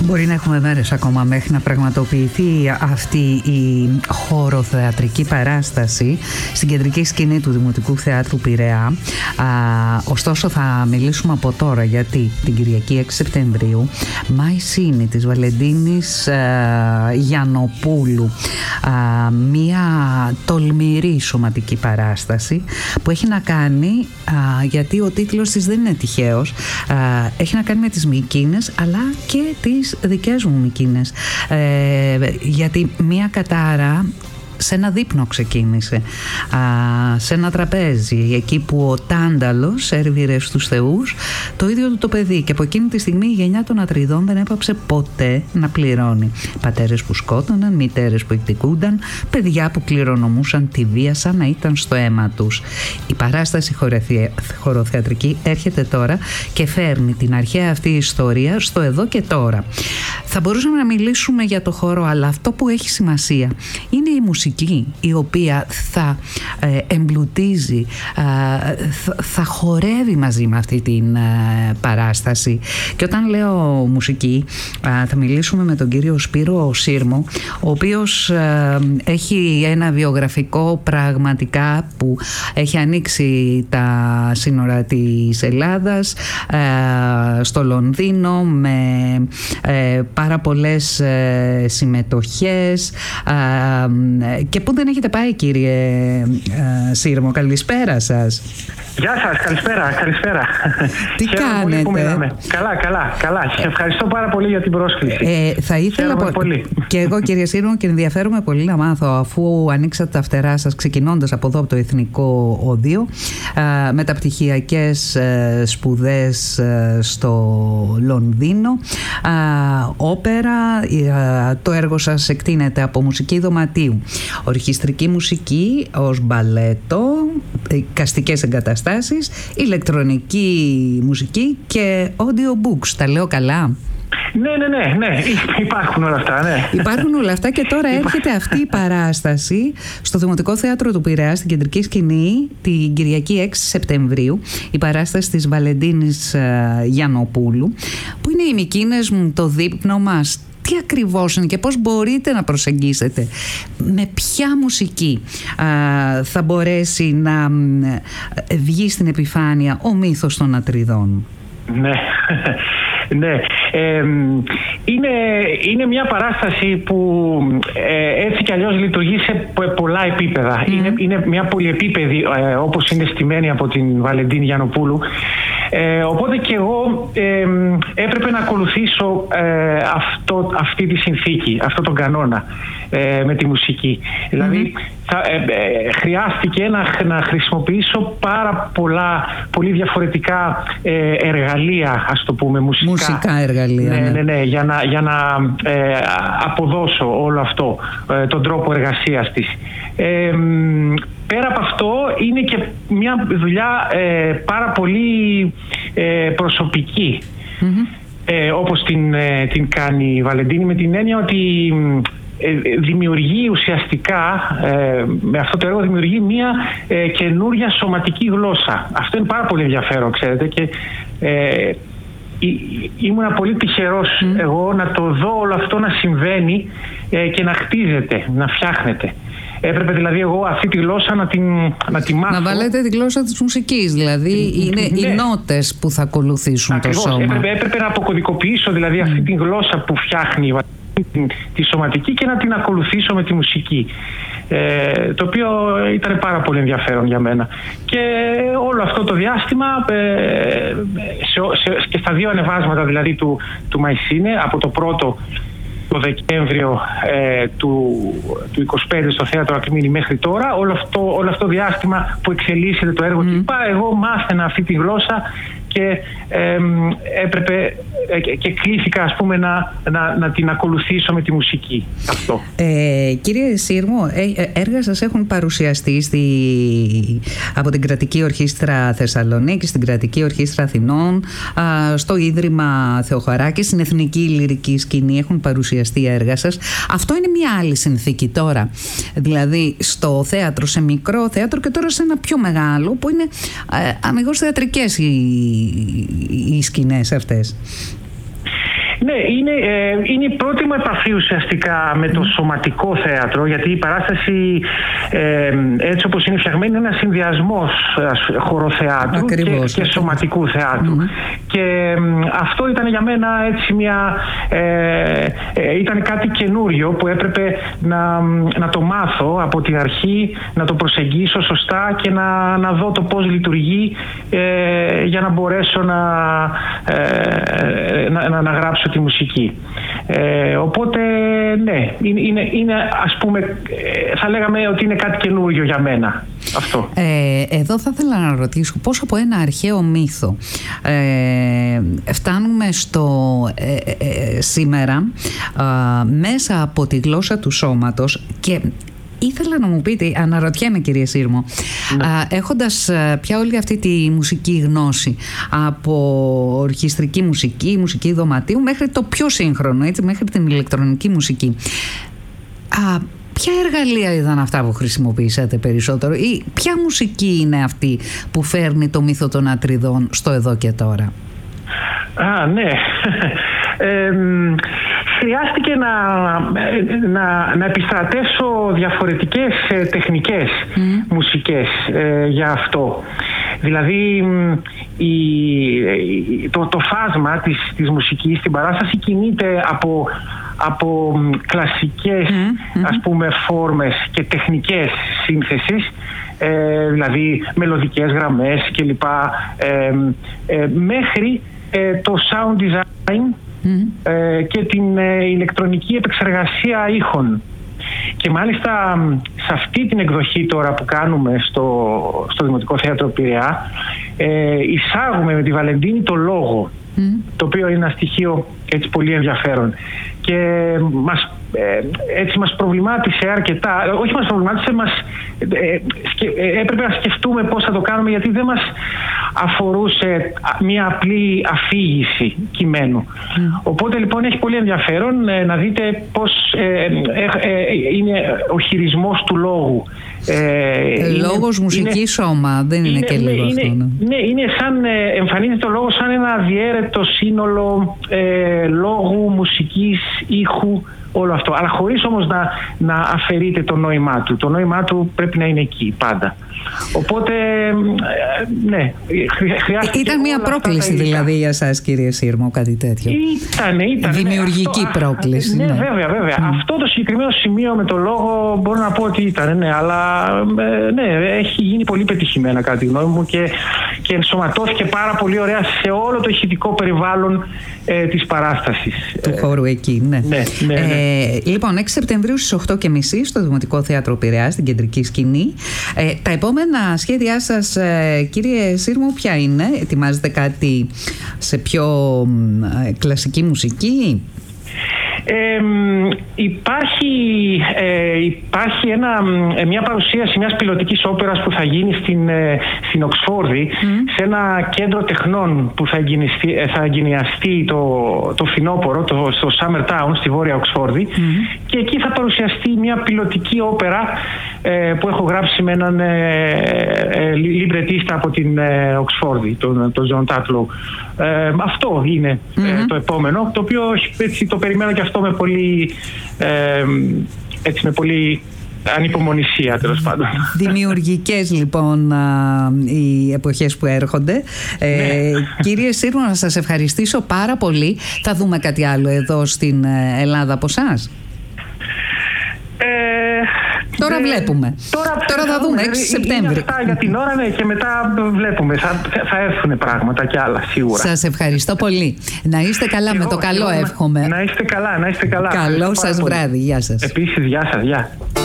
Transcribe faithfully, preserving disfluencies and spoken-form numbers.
Μπορεί να έχουμε μέρες ακόμα μέχρι να πραγματοποιηθεί αυτή η χωροθεατρική παράσταση στην κεντρική σκηνή του Δημοτικού Θεάτρου Πειραιά. Α, ωστόσο θα μιλήσουμε από τώρα, γιατί την Κυριακή έξι Σεπτεμβρίου Μαϊσίνη της Βαλεντίνης α, Γιαννοπούλου, α, μία τολμηρή σωματική παράσταση που έχει να κάνει, α, γιατί ο τίτλος της δεν είναι τυχαίος, α, έχει να κάνει με τις Μικίνες αλλά και τις δικές μου Μικίνες, ε, γιατί μία κατάρα σε ένα δείπνο ξεκίνησε, α, σε ένα τραπέζι, εκεί που ο Τάνταλος σέρβιρε στους θεούς το ίδιο του το παιδί, και από εκείνη τη στιγμή η γενιά των Ατριδών δεν έπαψε ποτέ να πληρώνει. Πατέρες που σκότωναν, μητέρες που εκδικούνταν, παιδιά που κληρονομούσαν τη βία σαν να ήταν στο αίμα τους. Η παράσταση χωροθεατρική έρχεται τώρα και φέρνει την αρχαία αυτή ιστορία στο εδώ και τώρα. Θα μπορούσαμε να μιλήσουμε για το χορό, αλλά αυτό που έχει σημασία είναι η μουσική, η οποία θα ε, εμπλουτίζει, ε, θα, θα χορεύει μαζί με αυτή την ε, παράσταση. Και όταν λέω μουσική, ε, θα μιλήσουμε με τον κύριο Σπύρο Σύρμο, ο οποίος ε, έχει ένα βιογραφικό πραγματικά που έχει ανοίξει τα σύνορα της Ελλάδας, ε, στο Λονδίνο, με ε, πάρα πολλές ε, συμμετοχές, ε, και πού δεν έχετε πάει, κύριε ε, Σύρμο? Καλησπέρα σας. Γεια σας, καλησπέρα, καλησπέρα. Τι κάνετε? Πολύ καλά, καλά, καλά. Σας ευχαριστώ πάρα πολύ για την πρόσκληση. Ε, θα ήθελα πο... πολύ. Και εγώ, κύριε Σύρμο, και ενδιαφέρομαι πολύ να μάθω, αφού ανοίξατε τα φτερά σας ξεκινώντας από εδώ από το Εθνικό Οδείο, ε, μεταπτυχιακές ε, σπουδές ε, στο Λονδίνο, ε, όπερα, ε, το έργο σας εκτείνεται από μουσική δωματίου, ορχιστρική μουσική ως μπαλέτο, καστικές εγκαταστάσεις, ηλεκτρονική μουσική και audiobooks. Τα λέω καλά? Ναι, ναι, ναι, ναι. Υπάρχουν όλα αυτά, ναι. Υπάρχουν όλα αυτά και τώρα έρχεται αυτή η παράσταση στο Δημοτικό Θέατρο του Πειραιά, στην κεντρική σκηνή, την Κυριακή έξι Σεπτεμβρίου, η παράσταση της Βαλεντίνης Γιαννοπούλου, που είναι οι Μικίνες μου, το δείπνο μας. Τι ακριβώς είναι και πώς μπορείτε να προσεγγίσετε, με ποια μουσική α, θα μπορέσει να βγει στην επιφάνεια ο μύθος των Ατριδών? Ναι, ναι. Ε, είναι, είναι μια παράσταση που ε, έτσι κι αλλιώς λειτουργεί σε πολλά επίπεδα. Mm. Είναι, είναι μια πολυεπίπεδη, ε, όπως είναι στημένη από την Βαλεντίνη Γιαννοπούλου. Ε, οπότε και εγώ ε, έπρεπε να ακολουθήσω ε, αυτό, αυτή τη συνθήκη, αυτό τον κανόνα ε, με τη μουσική. Mm-hmm. Δηλαδή θα, ε, ε, χρειάστηκε να, να χρησιμοποιήσω πάρα πολλά, πολύ διαφορετικά ε, εργαλεία, ας το πούμε, μουσικά. Μουσικά εργαλεία. Ναι, ναι, ναι, για να, για να ε, αποδώσω όλο αυτό, ε, τον τρόπο εργασίας της. Ε, πέρα από αυτό είναι και μια δουλειά ε, πάρα πολύ ε, προσωπική, mm-hmm. ε, όπως την, ε, την κάνει η Βαλεντίνη, με την έννοια ότι ε, δημιουργεί ουσιαστικά, ε, με αυτό το έργο δημιουργεί μια ε, καινούρια σωματική γλώσσα. Αυτό είναι πάρα πολύ ενδιαφέρον, ξέρετε, και ε, ήμουνα πολύ τυχερός mm. εγώ να το δω όλο αυτό να συμβαίνει ε, και να χτίζεται, να φτιάχνεται. Έπρεπε δηλαδή εγώ αυτή τη γλώσσα να την να τη μάθω. Να βάλετε τη γλώσσα της μουσικής, δηλαδή είναι ναι. οι νότες που θα ακολουθήσουν. Ακριβώς, το σώμα. Έπρεπε, έπρεπε να αποκωδικοποιήσω δηλαδή mm. αυτή τη γλώσσα που φτιάχνει τη, τη σωματική και να την ακολουθήσω με τη μουσική. Ε, το οποίο ήταν πάρα πολύ ενδιαφέρον για μένα. Και όλο αυτό το διάστημα ε, σε, σε, και στα δύο ανεβάσματα δηλαδή του, του Μαϊσίνε, από το πρώτο το Δεκέμβριο ε, του, του είκοσι πέντε στο Θέατρο Ακμήνη μέχρι τώρα, όλο αυτό, όλο αυτό το διάστημα που εξελίσσεται το έργο, mm. εγώ μάθαινα αυτή τη γλώσσα και ε, έπρεπε ε, και κλήθηκα, ας πούμε, να, να, να την ακολουθήσω με τη μουσική. Αυτό. Ε, κύριε Σύρμο, ε, έργα σας έχουν παρουσιαστεί στη, από την Κρατική Ορχήστρα Θεσσαλονίκη, στην Κρατική Ορχήστρα Αθηνών, α, στο Ίδρυμα Θεοχαράκη, στην Εθνική Λυρική Σκηνή έχουν παρουσιαστεί έργα σας. Αυτό είναι μια άλλη συνθήκη τώρα. Δηλαδή στο θέατρο, σε μικρό θέατρο, και τώρα σε ένα πιο μεγάλο, που είναι ε, αμιγώς θεατρικές οι, οι σκηνές αυτές. Ναι, είναι, ε, είναι η πρώτη μου επαφή ουσιαστικά με το σωματικό θέατρο, γιατί η παράσταση ε, έτσι όπως είναι φτιαγμένη είναι ένας συνδυασμός χωροθεάτρου και, και σωματικού θεάτρου. Mm-hmm. Και ε, αυτό ήταν για μένα έτσι μια, ε, ε, ήταν κάτι καινούριο που έπρεπε να, να το μάθω από την αρχή, να το προσεγγίσω σωστά και να, να δω το πώς λειτουργεί ε, για να μπορέσω να, ε, να, να, να γράψω τη μουσική. Ε, οπότε ναι, είναι, είναι, είναι ας πούμε, θα λέγαμε ότι είναι κάτι καινούριο για μένα αυτό. Ε, εδώ θα ήθελα να ρωτήσω πώς από ένα αρχαίο μύθο ε, φτάνουμε στο ε, ε, σήμερα ε, μέσα από τη γλώσσα του σώματος. Και ήθελα να μου πείτε, αναρωτιέμαι κύριε Σύρμο, ναι. α, έχοντας πια όλη αυτή τη μουσική γνώση από ορχιστρική μουσική, μουσική δωματίου μέχρι το πιο σύγχρονο, έτσι, μέχρι την ηλεκτρονική μουσική, α, ποια εργαλεία ήταν αυτά που χρησιμοποιήσατε περισσότερο ή ποια μουσική είναι αυτή που φέρνει το μύθο των Ατριδών στο εδώ και τώρα? Α, ναι. Ε, χρειάστηκε να, να, να επιστρατεύσω διαφορετικές ε, τεχνικές mm. μουσικές ε, για αυτό. Δηλαδή η, το, το φάσμα της, της μουσικής στην παράσταση κινείται από, από κλασικές mm. ας πούμε φόρμες και τεχνικές σύνθεσης, ε, δηλαδή μελωδικές γραμμές κλπ, ε, ε, μέχρι ε, το sound design Mm. ε, και την ε, ηλεκτρονική επεξεργασία ήχων. Και μάλιστα σε αυτή την εκδοχή τώρα που κάνουμε στο, στο Δημοτικό Θέατρο Πειραιά ε, εισάγουμε με τη Βαλεντίνη το λόγο, mm. το οποίο είναι ένα στοιχείο έτσι πολύ ενδιαφέρον και μας, ε, έτσι μας προβλημάτισε αρκετά, όχι μας προβλημάτισε, μας, ε, σκε, ε, έπρεπε να σκεφτούμε πώς θα το κάνουμε, γιατί δεν μας αφορούσε μια απλή αφήγηση κειμένου. Mm. Οπότε λοιπόν έχει πολύ ενδιαφέρον ε, να δείτε πώς ε, ε, ε, είναι ο χειρισμός του λόγου. Ε, λόγος, είναι, μουσική, είναι, σώμα, δεν είναι, είναι και λίγο είναι, αυτό. Ναι, ναι, είναι σαν, ε, εμφανίζεται ο λόγος σαν ένα αδιέρετο σύνολο ε, λόγου, μουσικής, ήχου, όλο αυτό. Αλλά χωρίς όμως να, να αφαιρείται το νόημά του. Το νόημά του πρέπει να είναι εκεί πάντα. Οπότε, ναι, χρειάστηκε. Ήταν μια πρόκληση δηλαδή για σας, κύριε Σύρμο, κάτι τέτοιο? Ήτανε, ήτανε. Δημιουργική ναι, πρόκληση. Ναι, ναι, βέβαια, βέβαια. Mm. Αυτό το συγκεκριμένο σημείο με το λόγο μπορώ να πω ότι ήταν, ναι, αλλά ναι, έχει γίνει πολύ πετυχημένα κατά τη γνώμη μου και, και ενσωματώθηκε πάρα πολύ ωραία σε όλο το ηχητικό περιβάλλον ε, της παράστασης. Του χώρου εκεί, ναι. ναι, ναι, ναι. Ε, λοιπόν, έξι Σεπτεμβρίου στις οκτώ και μισή στο Δημοτικό Θέατρο Πειραιά, στην κεντρική σκηνή. Ε, τα επόμενα σχέδιά σας, ε, κύριε Σύρμο, ποια είναι? Ετοιμάζετε κάτι σε πιο ε, κλασική μουσική? Ε, υπάρχει ε, υπάρχει ένα, μια παρουσίαση μιας πιλωτικής όπερας που θα γίνει στην, ε, στην Οξφόρδη, mm. σε ένα κέντρο τεχνών που θα, εγκαινιστεί, θα εγκαινιαστεί το, το φθινόπωρο, το, στο Summer Town στη Βόρεια Οξφόρδη, mm. και εκεί θα παρουσιαστεί μια πιλωτική όπερα ε, που έχω γράψει με έναν ε, ε, λιμπρετίστα από την ε, Οξφόρδη, τον, τον John Tatlow. Ε, αυτό είναι mm-hmm. ε, το επόμενο, το οποίο έτσι, το περιμένω και αυτό με πολύ, ε, έτσι, με πολύ ανυπομονησία, τέλος πάντων. Δημιουργικές λοιπόν α, οι εποχές που έρχονται. Ε, ναι. Κύριε Σύρμο, να σας ευχαριστήσω πάρα πολύ. Θα δούμε κάτι άλλο εδώ στην Ελλάδα από εσάς? Ε, Τώρα ε, βλέπουμε. Τώρα, τώρα θα δούμε, έξι Σεπτέμβρη. Αυτά για την ώρα, ναι, και μετά βλέπουμε. Θα, θα έρθουν πράγματα κι άλλα, σίγουρα. Σας ευχαριστώ πολύ. Να είστε καλά, εγώ, με το καλό εγώ, εύχομαι. Να είστε καλά, να είστε καλά. Καλό σας βράδυ. Γεια σας. Επίσης, γεια σας, γεια.